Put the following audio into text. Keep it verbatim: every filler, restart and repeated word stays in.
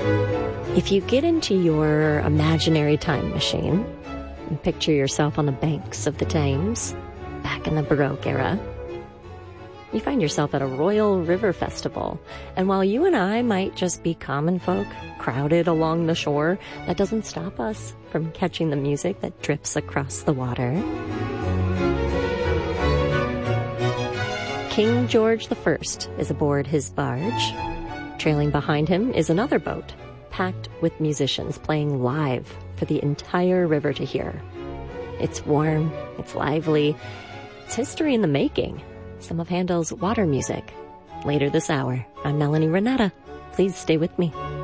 If you get into your imaginary time machine and picture yourself on the banks of the Thames, back in the Baroque era, you find yourself at a royal river festival. And while you and I might just be common folk crowded along the shore, that doesn't stop us from catching the music that drips across the water. King George the First is aboard his barge. Trailing behind him is another boat, packed with musicians playing live for the entire river to hear. It's warm, it's lively, it's history in the making. Some of Handel's water music. Later this hour, I'm Melanie Renata. Please stay with me.